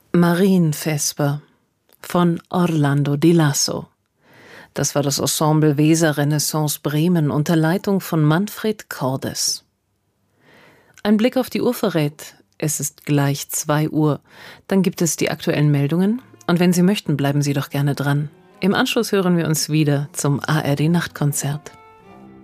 Marienvesper von Orlando di Lasso. Das war das Ensemble Weser Renaissance Bremen unter Leitung von Manfred Cordes. Ein Blick auf die Uhr verrät, es ist gleich 2 Uhr. Dann gibt es die aktuellen Meldungen. Und wenn Sie möchten, bleiben Sie doch gerne dran. Im Anschluss hören wir uns wieder zum ARD Nachtkonzert.